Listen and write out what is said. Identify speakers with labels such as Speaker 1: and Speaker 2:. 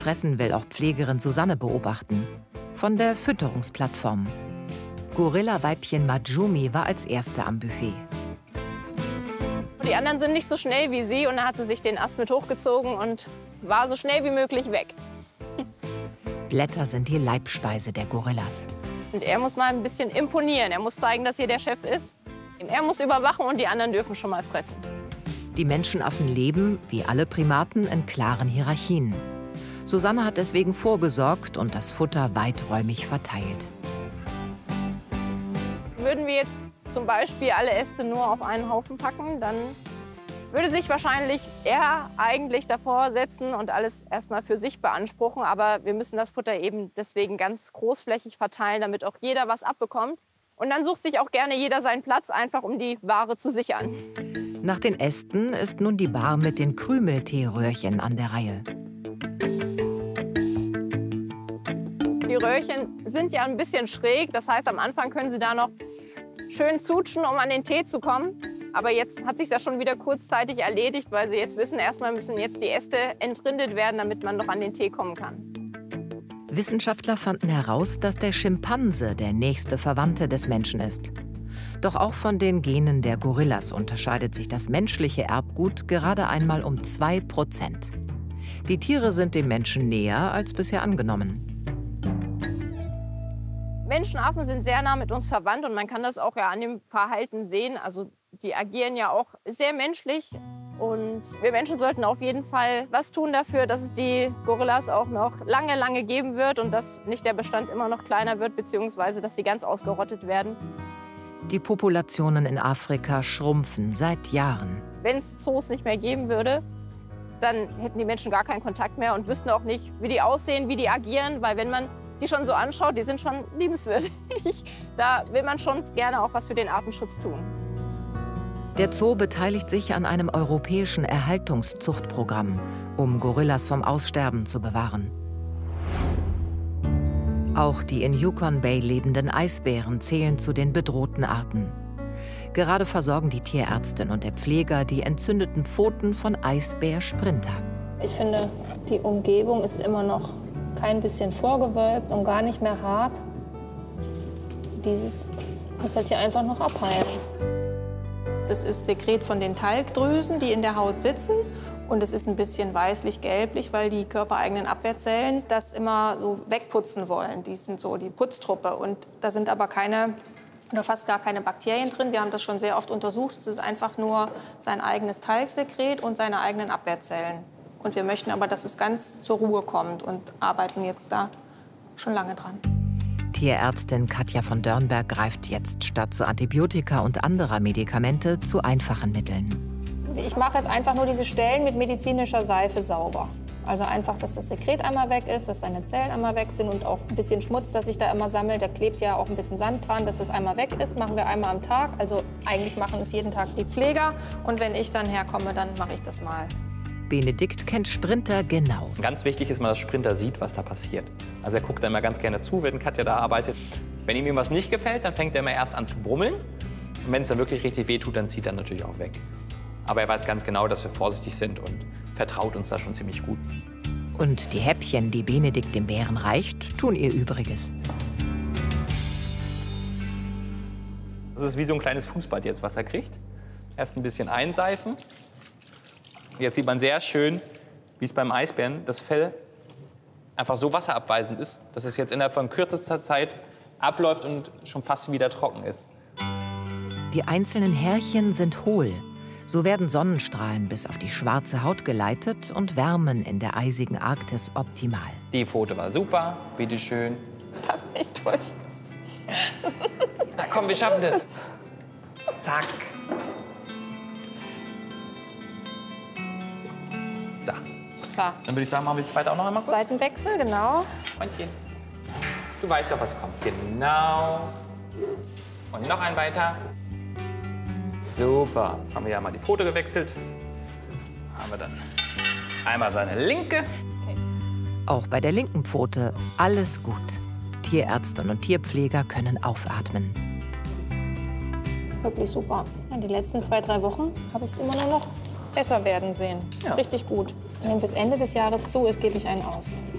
Speaker 1: Fressen will auch Pflegerin Susanne beobachten. Von der Fütterungsplattform. Gorilla-Weibchen Majumi war als Erste am Buffet.
Speaker 2: Die anderen sind nicht so schnell wie sie und da hat sie sich den Ast mit hochgezogen und war so schnell wie möglich weg.
Speaker 1: Blätter sind die Leibspeise der Gorillas.
Speaker 2: Und er muss mal ein bisschen imponieren. Er muss zeigen, dass hier der Chef ist. Er muss überwachen und die anderen dürfen schon mal fressen.
Speaker 1: Die Menschenaffen leben, wie alle Primaten, in klaren Hierarchien. Susanne hat deswegen vorgesorgt und das Futter weiträumig verteilt.
Speaker 2: Würden wir jetzt zum Beispiel alle Äste nur auf einen Haufen packen, dann würde sich wahrscheinlich er eigentlich davor setzen und alles erstmal für sich beanspruchen. Aber wir müssen das Futter eben deswegen ganz großflächig verteilen, damit auch jeder was abbekommt. Und dann sucht sich auch gerne jeder seinen Platz, einfach um die Ware zu sichern.
Speaker 1: Nach den Ästen ist nun die Bar mit den Krümelteeröhrchen an der Reihe.
Speaker 2: Die Röhrchen sind ja ein bisschen schräg. Das heißt, am Anfang können sie da noch schön zutschen, um an den Tee zu kommen. Aber jetzt hat sich ja schon wieder kurzzeitig erledigt, weil sie jetzt wissen, erstmal müssen jetzt die Äste entrindet werden, damit man noch an den Tee kommen kann.
Speaker 1: Wissenschaftler fanden heraus, dass der Schimpanse der nächste Verwandte des Menschen ist. Doch auch von den Genen der Gorillas unterscheidet sich das menschliche Erbgut gerade einmal um 2%. Die Tiere sind dem Menschen näher als bisher angenommen.
Speaker 2: Menschenaffen sind sehr nah mit uns verwandt und man kann das auch ja an dem Verhalten sehen. Also die agieren ja auch sehr menschlich und wir Menschen sollten auf jeden Fall was tun dafür, dass es die Gorillas auch noch lange, lange geben wird und dass nicht der Bestand immer noch kleiner wird, beziehungsweise dass sie ganz ausgerottet werden.
Speaker 1: Die Populationen in Afrika schrumpfen seit Jahren.
Speaker 2: Wenn es Zoos nicht mehr geben würde, dann hätten die Menschen gar keinen Kontakt mehr und wüssten auch nicht, wie die aussehen, wie die agieren, weil wenn man die schon so anschaut, die sind schon liebenswürdig. Da will man schon gerne auch was für den Artenschutz tun.
Speaker 1: Der Zoo beteiligt sich an einem europäischen Erhaltungszuchtprogramm, um Gorillas vom Aussterben zu bewahren. Auch die in Yukon Bay lebenden Eisbären zählen zu den bedrohten Arten. Gerade versorgen die Tierärztin und der Pfleger die entzündeten Pfoten von Eisbär Sprinter.
Speaker 3: Ich finde, die Umgebung ist immer noch kein bisschen vorgewölbt und gar nicht mehr hart. Dieses muss halt hier einfach noch abheilen. Das ist Sekret von den Talgdrüsen, die in der Haut sitzen. Und es ist ein bisschen weißlich-gelblich, weil die körpereigenen Abwehrzellen das immer so wegputzen wollen. Die sind so die Putztruppe. Und da sind aber keine oder fast gar keine Bakterien drin. Wir haben das schon sehr oft untersucht. Es ist einfach nur sein eigenes Talgsekret und seine eigenen Abwehrzellen. Und wir möchten aber, dass es ganz zur Ruhe kommt und arbeiten jetzt da schon lange dran.
Speaker 1: Tierärztin Katja von Dörnberg greift jetzt statt zu Antibiotika und anderer Medikamente zu einfachen Mitteln.
Speaker 3: Ich mache jetzt einfach nur diese Stellen mit medizinischer Seife sauber. Also einfach, dass das Sekret einmal weg ist, dass seine Zellen einmal weg sind und auch ein bisschen Schmutz, das sich da immer sammelt. Da klebt ja auch ein bisschen Sand dran, dass das einmal weg ist. Machen wir einmal am Tag. Also eigentlich machen es jeden Tag die Pfleger. Und wenn ich dann herkomme, dann mache ich das mal.
Speaker 1: Benedikt kennt Sprinter genau.
Speaker 4: Ganz wichtig ist mal, dass Sprinter sieht, was da passiert. Also er guckt da immer ganz gerne zu, wenn Katja da arbeitet. Wenn ihm irgendwas nicht gefällt, dann fängt er immer erst an zu brummeln. Und wenn es dann wirklich richtig wehtut, dann zieht er natürlich auch weg. Aber er weiß ganz genau, dass wir vorsichtig sind und vertraut uns da schon ziemlich gut.
Speaker 1: Und die Häppchen, die Benedikt dem Bären reicht, tun ihr Übriges.
Speaker 4: Das ist wie so ein kleines Fußbad jetzt, was er kriegt. Erst ein bisschen einseifen. Jetzt sieht man sehr schön, wie es beim Eisbären das Fell einfach so wasserabweisend ist, dass es jetzt innerhalb von kürzester Zeit abläuft und schon fast wieder trocken ist.
Speaker 1: Die einzelnen Härchen sind hohl. So werden Sonnenstrahlen bis auf die schwarze Haut geleitet und wärmen in der eisigen Arktis optimal.
Speaker 4: Die Pfote war super, bitteschön.
Speaker 3: Passt nicht durch.
Speaker 4: Na komm, wir schaffen das. Zack. So.
Speaker 3: So.
Speaker 4: Dann würde ich sagen, machen wir die zweite auch noch einmal kurz.
Speaker 3: Seitenwechsel, genau.
Speaker 4: Freundchen. Du weißt doch, was kommt. Genau. Und noch ein weiter. Super. Jetzt haben wir ja mal die Pfote gewechselt. Haben wir dann einmal seine linke.
Speaker 3: Okay.
Speaker 1: Auch bei der linken Pfote alles gut. Tierärztin und Tierpfleger können aufatmen.
Speaker 3: Das ist wirklich super. In den letzten 2, 3 Wochen habe ich es immer nur noch besser werden sehen.
Speaker 4: Ja.
Speaker 3: Richtig gut. Wenn bis Ende des Jahres zu ist, gebe ich einen aus.